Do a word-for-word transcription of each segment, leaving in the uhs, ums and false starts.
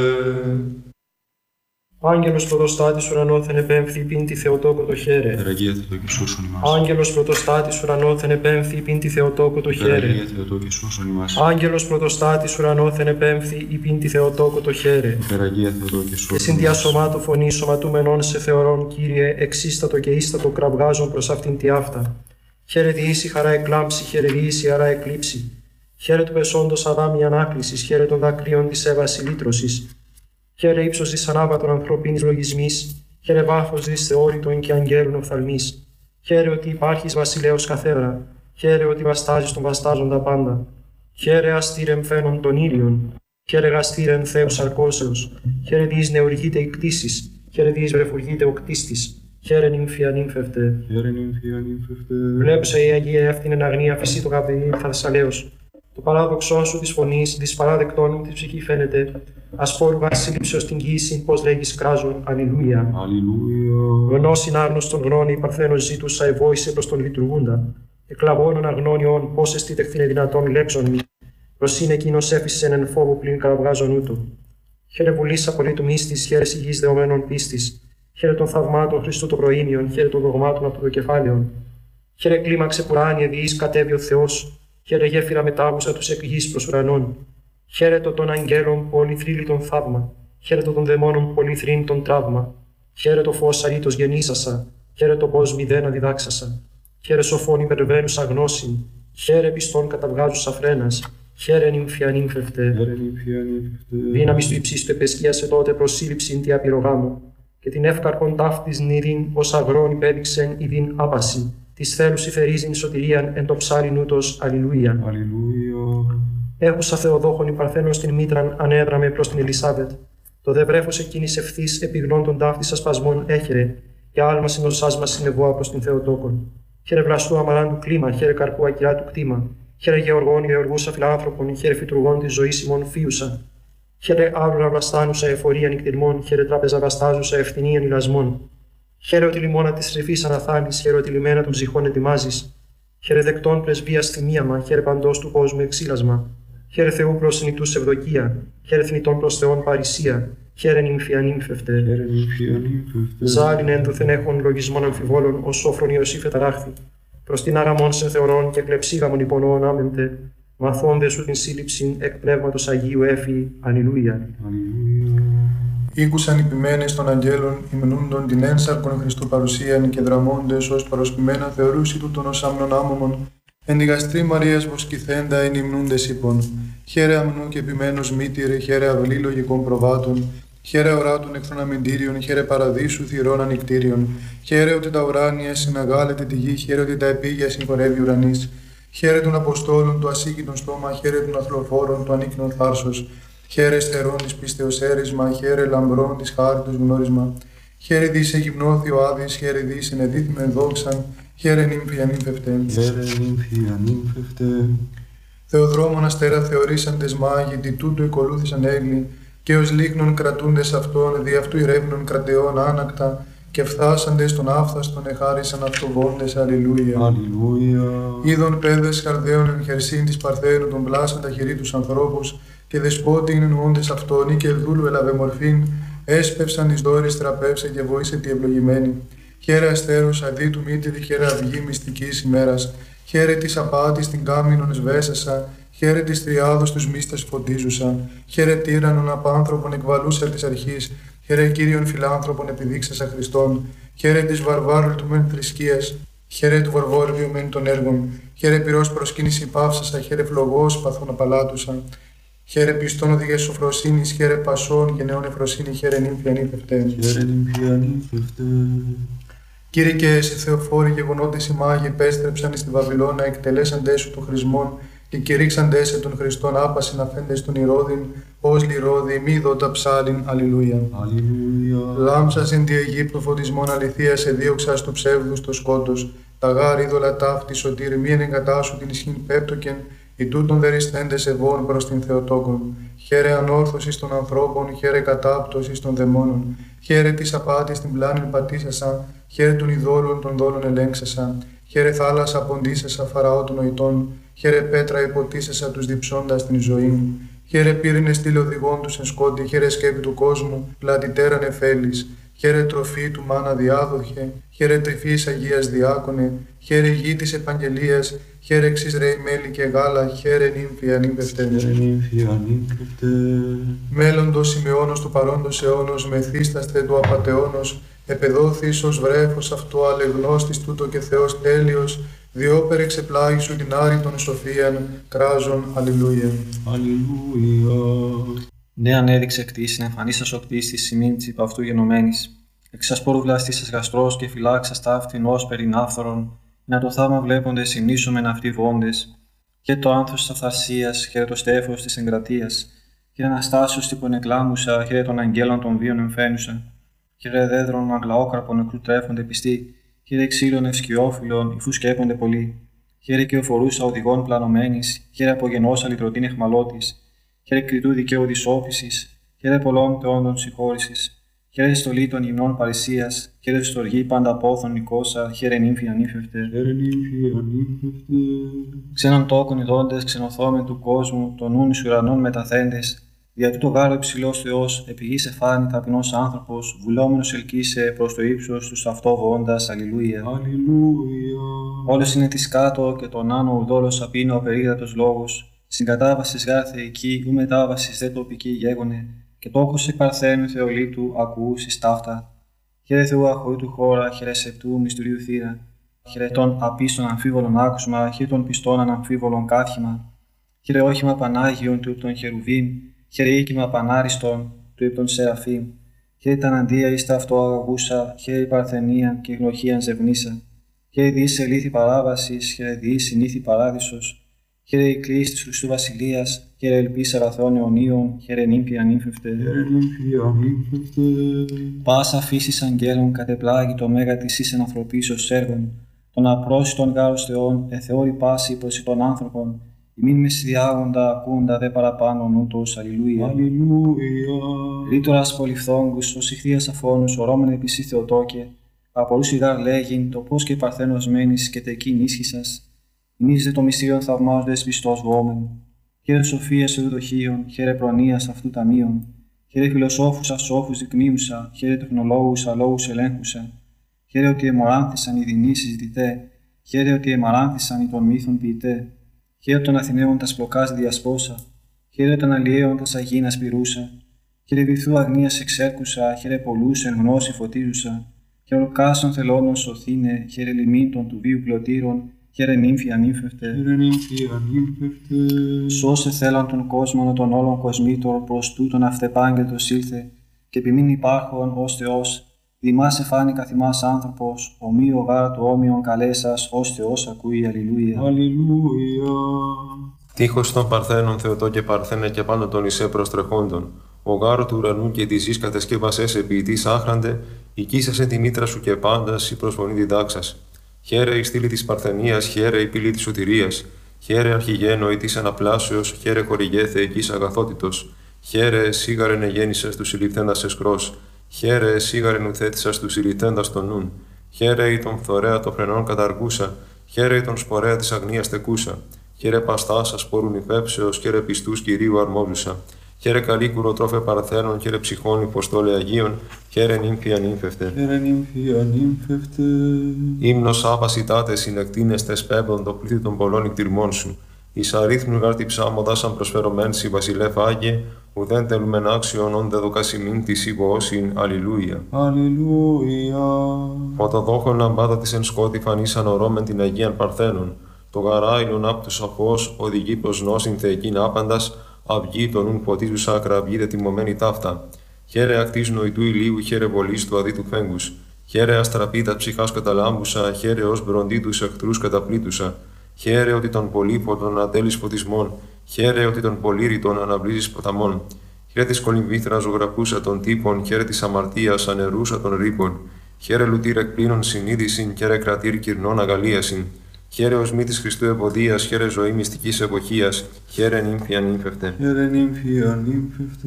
Άγγελος πρωτοστάτης ουρανόθεν επέμφθη πίν τη Θεοτόκο το χέρε. Υπεραγία Θεοτόκε σώσον ημάς. Άγγελος πρωτοστάτης ουρανόθεν επέμφθη πίν τη Θεοτόκο το χέρε. Υπεραγία Θεοτόκε σώσον ημάς. Άγγελος πρωτοστάτης ουρανόθεν επέμφθη πίν τη Θεοτόκο το χέρε. Υπεραγία Θεοτόκε Και σώσον συν δια σωμάτου φωνή σωματούμενον σε θεωρών, Κύριε, εξίστατο και ίστατο κραυγάζον προς αυτήν τη αυτά. Χαίρε διήσει χαρά εκλάμψη, χαίρε διήσει χαρά εκλείψη. Χαίρε του πεσόντος αδάμι ανάκλησης, χαίρε των δακρύων της έβαση λύτρωσης. Χαίρε ύψος της ανάβατων ανθρωπίνης λογισμής, χαίρε βάθος της θεώρητων και αγγέλων οφθαλμής. Χαίρε ότι υπάρχεις βασιλέος καθέδρα, χαίρε ότι βαστάζεις τον βαστάζοντα πάντα. Χαίρε αστήρεμ φαίνον των ήλιων, χαίρε γαστήρεμ Θεός αρκώσεως, χαίρε διείς νεουργείται η κτήσης, χαίρε διείς βρεφουργείται ο κτίστης. Χαίρε νύμφια νύμφευτε. Χαίρε νύμφια νύμφευτε. Βλέπουσα η Αγία αυτήν εν αγνία φυσί το καπεδί Θαρσαλέως. Το παράδοξό σου της φωνής, της παράδεκτών μου τη ψυχή φαίνεται. Ασπόρου βασίλειψεως την γύση, πως λέγεις κράζουν, αλληλούια. Αλληλούια. Γνώσιν άγνωστον γνώνη, παρθένος ζήτουσα ευόησε προς τον λειτουργούντα. Εκλαβώνων αγνώνιον, πώς εστίτεχθήνε δυνατόν λέξον μη. Προς είναι εκείνος έφυσεν εν φόβο πλην καραβγάζον ούτω. Χαίρε βουλής απολύτου μίστης, χαίρε υγιής δεωμένων πίστης. Χαίρε των θαυμάτων Χριστού το προήμιον, χαίρε των δογμάτων από το κεφάλαιον. Χαίρε κλίμαξε πουράνιε διείς κατέβει ο Θεός. Χαίρε γέφυρα μετάγουσα τους εκ γης προς ουρανών. Χαίρε το των αγγέλων πολυθρύλιτον θαύμα. Χαίρε το των δαιμόνων πολυθρύνητον τραύμα. Χαίρε το φως αρήτως γεννήσασα. Χαίρε το πώς μηδένα διδάξασα. Χαίρε σοφών υπερβαίνουσα γνώσιν. Χαίρε πιστών καταβγάζουσα φρένας. Χαίρε νύμφια νύμφευτε. Δύναμη του υψίστου επεσκίασε τότε προσύλληψην τη απειρογάμου. Και την εύκαρπον ταύτης νηδίν ως αγρόν υπέδειξεν ειδίν άπαση. Της θέλους υφερίζειν σωτηρίαν εν το ψάριν ούτως, αλληλούια. Αλληλούια. Έχουσα Θεοδόχων η Παρθένος την μήτραν ανέδραμε προς την Ελισάβετ. Το δε βρέφος εκείνης ευθύς επιγνών των ταύτης ασπασμών έχερε, και άλμα συνοσάς μας συνεβόα προς την Θεοτόκον. Χαίρε βλαστού αμαράντου κλίμα, χαίρε καρπού ακυρά του κτήμα. Χαίρε γεωργών γεωργούσα φιλάνθρωπων, χαίρε φυτουργών της ζωής ημών φίουσα. Χαίρε άβλουρα βλαστάνουσα εφορία νυκτηρμών, χαίρε τράπεζα βαστάζουσα ευθυνίαν ηλασμών. Χαίρε ότι λιμόνα τη ρηφή αναθάνει, χαίρε ότι λιμένα των ψυχών ετοιμάζει. Χαίρε δεκτών πρεσβεία θυμίαμα, χαίρε παντό του κόσμου εξήλασμα. Χαίρε Θεού προ συνητού ευδοκία, χαίρε θνητών προ Θεών παρησία. Χαίρε νύμφια νύμφευτε. Ζάλιν ένδοθεν έχων λογισμών αμφιβόλων, ω σόφρον Ιωσήφ εταράχθη. Προ την άραμον σε θεωρών και κλεψίγαμον υπονοών άμεμπτε. Μαθώνde σου την σύλληψη εκ πνεύματος Αγίου έφη. Αλληλούια. Ήκουσαν οι ποιμένες των αγγέλων, υμνούντον την ένσαρκον Χριστού παρουσίαν και δραμώντες ως παροσπημένα θεωρούσι τούτον ως άμνον άμωμον. Εν τη γαστρή Μαρίας βοσκηθέντα εν υμνούντες είπων. Χαίρε αμνού και ποιμένος μήτηρε, χαίρε αυλή λογικών προβάτων. Χαίρε οράτων εχθρών αμυντήριων, χαίρε παραδείσου θυρών ανικτήριων. Χαίρε ότι τα ουράνια συναγάλεται τη γη, χαίρε ότι τα επίγεια συγχωρεύει ουρανής. Χαίρε των Αποστόλων, το ασύγκητον στόμα, χαίρε των αθλοφόρων, το ανίκνον θάρσος. Χαίρε στερών της πίστεως έρισμα, χαίρε λαμπρών της χάριτος γνώρισμα. Χαίρε δις εγυμνώθη ο Άδης, χαίρε δις ενεδίθμεν δόξαν, χαίρε νύμφια νύμφευτε. Χαίρε νύμφια νύμφευτε. Θεοδρόμων αστέρα θεωρήσαντες μάγοι, τι τούτου εκολούθησαν έγκλη, και ως λίχνων κρατούντες αυτών, δι' αυτού ηρεύνων κρατεών άνακτα, και φθάσαντες των άφθαστον εχάρισαν αυτοβόντες. Αλληλούια. Αλληλούια. Είδων πέδες καρδαίων εν χερσίν της Παρθένου των πλάσαν τα χειρί τους ανθρώπους, και δεσπότη είναι νουόντες αυτόν, ή και δούλου έλαβε μορφήν, έσπευσαν εις δόρης τραπεύσε και βοήσε τη ευλογημένη. Χαίρε αστέρους αδίτου μήτηρη, χαίρε αυγή μυστικής ημέρας, χαίρε της απάτης την κάμινον εσβέσασα, χαίρε της τριάδος τους μίστας φωτίζουσα, χαίρε τύραννον απάνθρωπον εκβαλούσα της αρχής, χαίρε Κύριον φιλάνθρωπον επιδείξασα Χριστόν, χαίρε της βαρβάρου του μεν θρησκείας, χαίρε του βαρβόρβιου μεν των έργων, χαίρε πυρός προσκύνηση πάυσασα, χαίρε φλογός παθών απαλάτουσα. Χαίρε πιστών οδηγές σοφροσύνης, χαίρε πασών και νέων εφροσύνη, χαίρε νύμφια νύμφευτε. Χαίρε νύμφια νύμφευτε. Κύριε και εσύ Θεοφόροι γεγονότες οι μάγοι επέστρεψαν στη Βαβυλώνα, εκτελέσαντές σου των χρησμών και κηρύξαντές σε των Χριστών άπασιν αφέντες των Ηρώδην, ως λιρόδι μη δότα ψάλιν. Αλληλούια. Αλληλούια. Λάμψας εν τη Αιγύπτου φωτισμών αληθείας εδίωξας του ψεύδους το σκότος, τα γάρ είδωλα ταύτη σωτήρ μη ενεγκατάσου την ισχύν πέπτοκεν, οι τούτων δεριστέντες ευών προς την Θεοτόκον. Χαίρε ανόρθωσης των ανθρώπων, χαίρε κατάπτωσης των δαιμόνων. Χαίρε της απάτης την πλάνην πατήσασα, χαίρε των ειδόλων των δόλων ελέγξασα. Χαίρε θάλασσα ποντίσασα φαραώ των νοητών, χαίρε πέτρα υποτίσασα τους διψώντας την ζωή. Χαίρε πύρινε στήλε οδηγών του εν σκόντι, χαίρε σκέπη του κόσμου, πλατητέρα νεφέλης. Χαίρε τροφή του μάνα διάδοχε, χαίρε τρυφής Αγίας διάκονε, χαίρε γη της επαγγελίας, χαίρε εξής ρέι μέλι και γάλα, χαίρε νύμφη ανήμπευτε. Χαίρε νύμφη ανήμπευτε. Μέλλοντος σημειώνος του παρόντος αιώνος, μεθύσταστε του απατεώνος, επεδόθης ως βρέφος αυτό αλεγνώστης τούτο και Θεός τέλειος, διόπερ εξεπλάγει σου την άρρητον σοφίαν, κράζον, αλληλούια. Αλληλούια. Ναι, ανέδειξε κτήσιν, εμφανίσας ο κτίστης σημείν της υπ' αυτού γενομένης. Εξασπόρου βλαστήσας γαστρός και φυλάξας ταύτην ως περιν άφθορον, να το θαύμα βλέποντες συνήσομεν αυτοί βόντες. Και το άνθος της αυθαρσίας, χαίρε το στέφος της εγκρατείας. Χαίρε Αναστάσεως τύπον εκλάμουσα, χαίρε των αγγέλων των βίων εμφαίνουσα. Χαίρε δέδρων αγλαόκαρπων νεκρού τρέφονται πιστοί, χαίρε ξύλων ευσκιόφυλλων, υφού σκέπονται πολλοί. Χαίρε και οφορούσα οδηγών πλανωμένης, χαίρε απογενώσα λυτρωτήν εχμαλώτης. Χαίρε κριτού δικαίου δυσόφησης, χαίρε πολλών θεόντων συγχώρησης. Χαίρε στολή των γυμνών παρησίας, χαίρε στοργή πάντα πόθων νικόσα, χαίρε νύμφη ανήφευτε. Χαίρε νύμφη ανήφευτε. Ξένων τόκων ειδώντες, ξενοθόμεν του κόσμου, των νουν εις ουρανών μεταθέντες. Δια τούτο γάρο υψηλός Θεός, επί γης εφάνη ταπεινός άνθρωπος, βουλόμενος ελκύσε προς το ύψος του αυτό βοώντας, αλληλούια. Αλληλούια. Όλος είναι της κάτω και τον άνω ουδόλος απίνω ο περίγρατος λόγος. Συγκατάβασης γάρ θεϊκή, ου μετάβασης δε τοπική γέγονε, και τόκος εκ παρθένου Θεολίτου ακουούσης ταύτα. Χαίρε Θεού αχωρήτου χώρα, χαίρε σεπτού μυστηρίου θύρα. Χαίρε των απίστων αμφίβολων άκουσμα, χαίρε των πιστών αναμφίβολων κάθιμα. Χαίρε όχημα Πανάγιον του των Χερουβίμ, χαίρε οίκημα Πανάριστον του υπ' των Σεραφείμ. Χαίρε τα αναντία εις τα αυτό αγαγούσα, χαίρε η παρθενία και γνωχίαν ζευνήσα. Χαίρε διείς ελήθη παράβασης, χαίρε διείς συνήθη παράδεισος. Χαίρε η κλίση της Χριστού Βασιλείας, χαίρε ελπίς αγαθών αιωνίων, χαίρε νύμφη ανήφευτε. Χαίρε νύμφη ανήφευτε. Πάσα φύσης αγγέλων κατεπλάγει το μέγα της εις εν ανθρωπίσεως έργων, των απρόσιτων γάρος Θεών, εθεώρη πάση προς των άνθρωπων, ημίν μεσηδιάγοντα ακούντα δε παραπάνω νούτος, αλληλούια. Αλληλούια. Ρήτορας πολυφθόγκους, ως ηχθείας αφώνους, ορώμεν επισή Θεοτόκε, απορούσι γάρ λέγειν, το πώς και παρθένος μένεις και τεκείν ίσχυσας. Ημείς δε το μυστήριον θαυμάζοντες πιστός βόμεν. Χαίρε σοφίας ευδοχίων, χαίρε προνοίας αυτού ταμείων. Χαίρε φιλοσόφους ασόφους δεικνύουσα, χαίρε τεχνολόγους αλόγους ελέγχουσα. Χαίρε ότι εμοράνθησαν οι δεινοί συζητητέ, χαίρε ότι εμαράνθησαν οι των μύθων ποιητέ. Χαίρε των Αθηναίων τας πλοκάς διασπόσα, χαίρε των αλλιέων τας αγίνας πυρούσα. Χαίρε βυθού αγνίας εξέρκουσα, χαίρε πολλούς εν γνώση φωτίζουσα. Χαίρε ορκάσων θελώνων σωθήνε, χαίρε λιμήτων του βίου πλωτήρων. Χαίρε νύμφη ανήφευτε. Χαίρε νύμφη ανήφευτε. Σώσε θέλαν τον κόσμο των όλων κοσμήτων προς τούτον αυτεπάγγελτος ήλθε, και επιμήν υπάρχον ως Θεός, δημάς εφάνει καθημάς άνθρωπος, ομοίο γάρα του όμοιον καλέσας ως Θεός ακούει, αλληλούια. Αλληλούια. Τείχος των Παρθένων Θεοτό και Παρθένε και πάνω των Ισέ προστρεχόντων. Ο γάρο του ουρανού και τη γης κατασκεύασες ποιητής άχραντε, οικίσασε τη μήτρα σου και πάντας η προσφωνή διδάξας. Χαίρε η στήλη της Παρθενίας, χαίρε η πύλη της σωτηρίας, χαίρε αρχηγένο ή της αναπλάσεως, χαίρε χορηγέ θεϊκής αγαθότητος, χαίρε σίγαρεν εγέννησες του συλληφθέντας εσκρός, χαίρε σίγαρεν ουθέτησας του συλληφθέντας των νουν, χαίρε η τον φθορέα των φρενών καταργούσα, χαίρε η τον σπορέα της αγνίας τεκούσα, χαίρε παστάσα σπόρουν υφέψεως, χαίρε πιστούς Κυρίου αρμόζουσα. Χαίρε καλή κουροτρόφε Παρθένων, χαίρε ψυχών υποστόλε Αγίων, χαίρε νύμφη ανήφευτε. Χαίρε νύμφη ανήφευτε. Ύμνος άπασιτάτε συνεκτίνεστες πέμπτον το πλήθη των πολλών εκτιρμών σου. Εις αρίθμου γάρτη ψάμοντα σαν προσφερωμένση βασιλεύ Άγιε, ουδέν τελουμεν άξιον όντε δοκασιμήν της ηγοώσιν, αλληλούια. Αλληλούια. Φωτοδόχων αμπάτα της εν σκότη φανίσαν ορώμεν την Αγίαν Παρθένων. Το γαράιλον απ' τους αφός οδηγεί προς νόσιν θεϊκήν άπαντας, αυγή των ουν ποτίζουσα ακραυγή δε τιμωμένη ταύτα. Χαίρε ακτής νοητού ηλίου, χαίρε βολής του αδίτου φέγγους. Χαίρε αστραπίτα ψυχάς καταλάμπουσα, χαίρε ως μπροντί τους εχθρούς καταπλήτουσα. Χαίρε ότι των πολύφωτων ατέλεις φωτισμών, χαίρε ότι των πολύρητων αναβλύζεις ποταμών. Χαίρε της κολυμβήθρα ζωγραφούσα των τύπων, χαίρε της αμαρτίας ανερούσα των ρήπων. Χαίρε λουτήρ εκπλήνων συνείδησιν, χαίρε κρατήρ κυρνών αγαλίασιν. Χαίρε ως μύτης Χριστού ευωδίας, χαίρε ζωή μυστικής εποχίας, χαίρε νύμφη ανήφευτε. Χαίρε νύμφη ανήφευτε.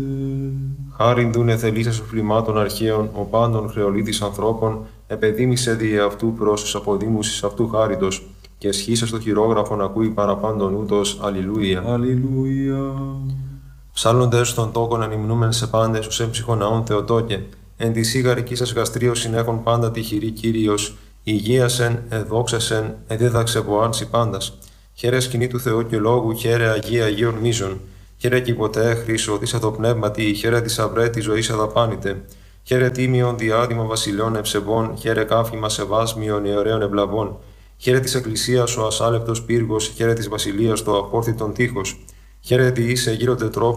Χάριν δούνε θελήσας φλημάτων αρχαίων, ο πάντων χρεολίτης ανθρώπων, επεδίμησε δι' αυτού προς αποδήμουσης αυτού χάριτος, και σχήσα στο χειρόγραφον ακούει παραπάντων ούτως, αλληλούια. Αλληλούια. Ψάλλοντες των τόκων ανυμνούμεν σε πάντες, ως έμψυχο ναόν Θεοτόκε, εν τη σίγαρική σας γαστρίο συνέχον πάντα τυχηρή Κύριος, υγείασεν, εδόξασεν, εδίδαξε βοάρτσι πάντας. Χαίρε σκηνή του Θεού και λόγου, χαίρε Αγία Αγίων μίζων. Χαίρε και ποτέ χρήσο, της αδοπνεύματι, χαίρε της αυρέ τη ζωή αδαπάνητε. Χαίρε τίμιον διάδημα βασιλιών ευσεβών, χαίρε κάφημα σεβάσμιον ιερέων ευλαβών. Χαίρε της Εκκλησίας ο ασάλευτος πύργος, χαίρε της βασιλείας το απόρθητον τείχος. Χαίρε διήσε γύρω τετρόπου.